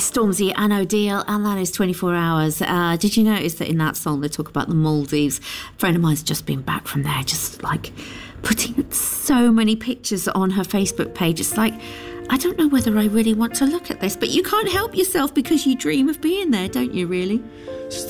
Stormzy and O'Deal, and that is 24 Hours. Did you notice that in that song they talk about the Maldives? A friend of mine's just been back from there, just like putting so many pictures on her Facebook page. It's like, I don't know whether I really want to look at this, but you can't help yourself because you dream of being there, don't you, really?